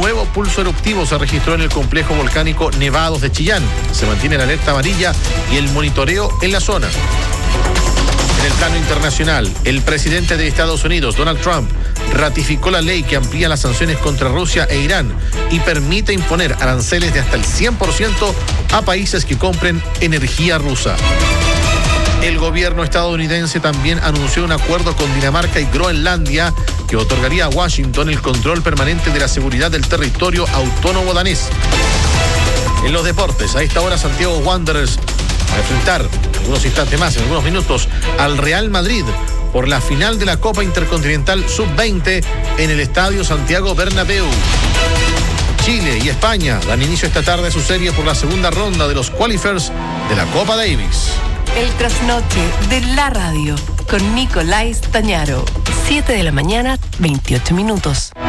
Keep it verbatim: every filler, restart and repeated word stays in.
nuevo pulso eruptivo se registró en el complejo volcánico Nevados de Chillán. Se mantiene la alerta amarilla y el monitoreo en la zona. En el plano internacional, el presidente de Estados Unidos, Donald Trump, ratificó la ley que amplía las sanciones contra Rusia e Irán y permite imponer aranceles de hasta el cien por ciento a países que compren energía rusa. El gobierno estadounidense también anunció un acuerdo con Dinamarca y Groenlandia que otorgaría a Washington el control permanente de la seguridad del territorio autónomo danés. En los deportes, a esta hora Santiago Wanderers va a enfrentar en algunos instantes más, en algunos minutos, al Real Madrid por la final de la Copa Intercontinental sub veinte en el Estadio Santiago Bernabéu. Chile y España dan inicio esta tarde a su serie por la segunda ronda de los qualifiers de la Copa Davis. El trasnoche de la radio con Nicolás Tañaro. siete de la mañana, veintiocho minutos.